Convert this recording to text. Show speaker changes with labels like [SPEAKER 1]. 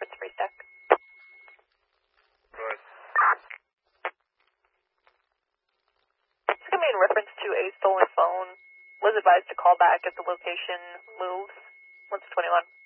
[SPEAKER 1] reference free stack.
[SPEAKER 2] Right.
[SPEAKER 1] It's going to be in reference to a stolen phone. Was advised to call back if the location moves. 121.